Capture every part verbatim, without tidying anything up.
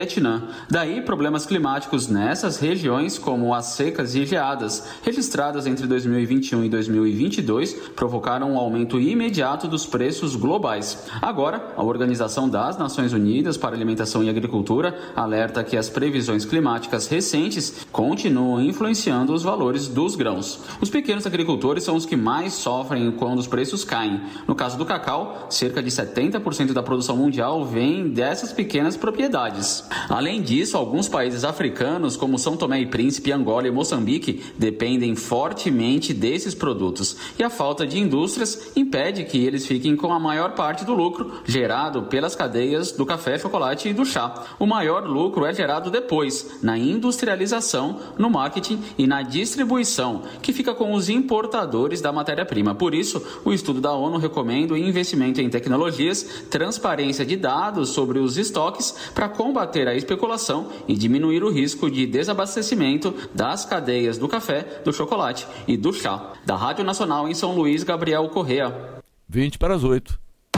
Vietnã. Daí, problemas climáticos nessas regiões, como as secas e geadas, registradas entre dois mil e vinte e um e dois mil e vinte e dois, provocaram um aumento imediato dos preços globais. Agora, a Organização das Nações Unidas para Alimentação e Agricultura alerta que as previsões climáticas recentes continuam influenciando os valores dos grãos. Os pequenos agricultores são os que mais sofrem quando os preços caem. No caso do cacau, cerca de setenta por cento da produção mundial vem dessas pequenas propriedades. Além disso, alguns países africanos, como São Tomé e Príncipe, Angola e Moçambique, dependem fortemente desses produtos. E a falta de indústrias impede que eles fiquem com a maior parte do lucro gerado pelas cadeias do café, chocolate e do chá. O maior lucro é gerado depois, na industrialização, no marketing e na distribuição, que fica com os importadores da matéria-prima. Por isso, o estudo da ONU recomenda o investimento em tecnologias, transparência de dados sobre os estoques para combater a especulação e diminuir o risco de desabastecimento das cadeias do café, do chocolate e do chá. Da Rádio Nacional em São Luís, Gabriel Correa. vinte para as oito.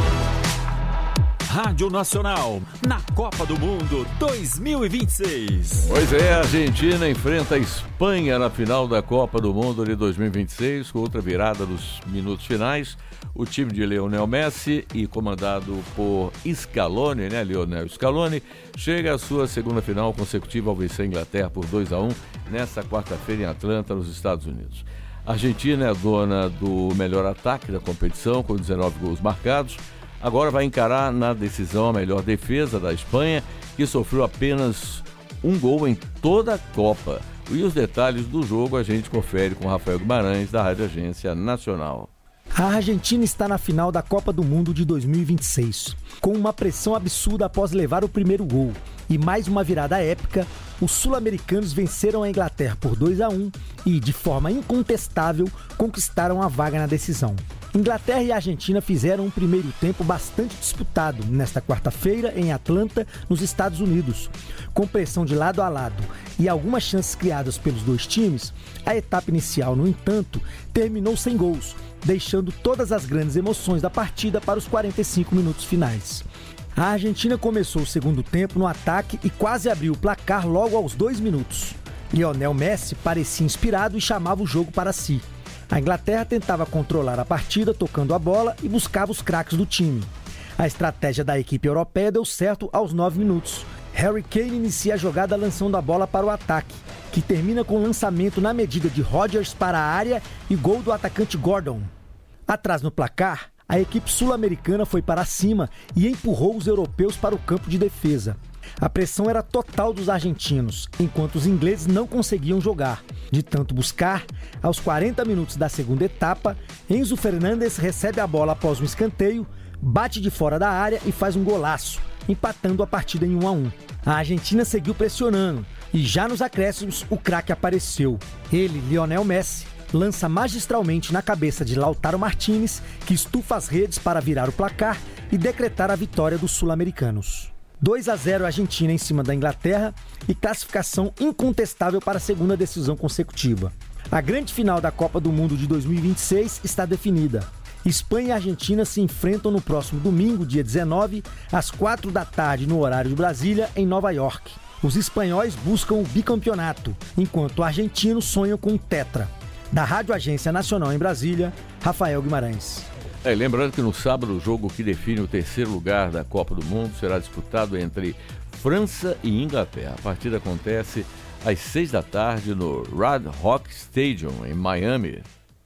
Rádio Nacional, na Copa do Mundo dois mil e vinte e seis. Pois é, a Argentina enfrenta a Espanha na final da Copa do Mundo de dois mil e vinte e seis, com outra virada nos minutos finais. O time de Lionel Messi, e comandado por Scaloni, né, Lionel Scaloni, chega à sua segunda final consecutiva ao vencer a Inglaterra por dois a um nesta quarta-feira em Atlanta, nos Estados Unidos. A Argentina é a dona do melhor ataque da competição, com dezenove gols marcados. Agora vai encarar na decisão a melhor defesa da Espanha, que sofreu apenas um gol em toda a Copa. E os detalhes do jogo a gente confere com Rafael Guimarães, da Rádio Agência Nacional. A Argentina está na final da Copa do Mundo de dois mil e vinte e seis, com uma pressão absurda após levar o primeiro gol. E mais uma virada épica, os sul-americanos venceram a Inglaterra por dois a um e, de forma incontestável, conquistaram a vaga na decisão. Inglaterra e Argentina fizeram um primeiro tempo bastante disputado nesta quarta-feira em Atlanta, nos Estados Unidos. Com pressão de lado a lado e algumas chances criadas pelos dois times, a etapa inicial, no entanto, terminou sem gols, deixando todas as grandes emoções da partida para os quarenta e cinco minutos finais. A Argentina começou o segundo tempo no ataque e quase abriu o placar logo aos dois minutos. Lionel Messi parecia inspirado e chamava o jogo para si. A Inglaterra tentava controlar a partida tocando a bola e buscava os craques do time. A estratégia da equipe europeia deu certo aos nove minutos. Harry Kane inicia a jogada lançando a bola para o ataque, que termina com lançamento na medida de Rodgers para a área e gol do atacante Gordon. Atrás no placar, a equipe sul-americana foi para cima e empurrou os europeus para o campo de defesa. A pressão era total dos argentinos, enquanto os ingleses não conseguiam jogar. De tanto buscar, aos quarenta minutos da segunda etapa, Enzo Fernandes recebe a bola após um escanteio, bate de fora da área e faz um golaço, empatando a partida em um a um. A Argentina seguiu pressionando e já nos acréscimos o craque apareceu. Ele, Lionel Messi, lança magistralmente na cabeça de Lautaro Martínez, que estufa as redes para virar o placar e decretar a vitória dos sul-americanos. dois a zero Argentina em cima da Inglaterra e classificação incontestável para a segunda decisão consecutiva. A grande final da Copa do Mundo de dois mil e vinte e seis está definida. Espanha e Argentina se enfrentam no próximo domingo, dia dezenove, às quatro da tarde no horário de Brasília, em Nova York. Os espanhóis buscam o bicampeonato, enquanto os argentinos sonham com o tetra. Da Rádio Agência Nacional em Brasília, Rafael Guimarães. É, lembrando que no sábado o jogo que define o terceiro lugar da Copa do Mundo será disputado entre França e Inglaterra. A partida acontece às seis da tarde no Red Rock Stadium, em Miami.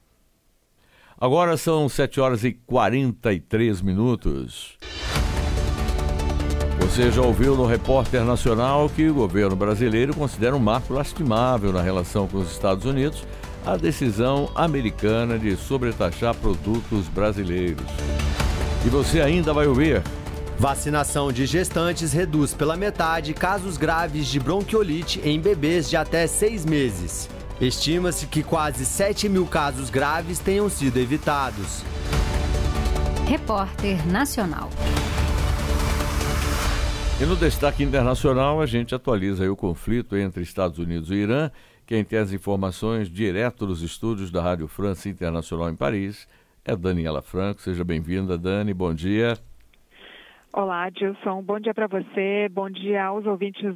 Agora são sete horas e quarenta e três minutos. Você já ouviu no Repórter Nacional que o governo brasileiro considera um marco lastimável na relação com os Estados Unidos a decisão americana de sobretaxar produtos brasileiros. E você ainda vai ouvir: vacinação de gestantes reduz pela metade casos graves de bronquiolite em bebês de até seis meses. Estima-se que quase sete mil casos graves tenham sido evitados. Repórter Nacional. E no destaque internacional, a gente atualiza aí o conflito entre Estados Unidos e Irã. Quem tem as informações direto dos estúdios da Rádio França Internacional em Paris é Daniela Franco. Seja bem-vinda, Dani. Bom dia. Olá, Dilson. Bom dia para você. Bom dia aos ouvintes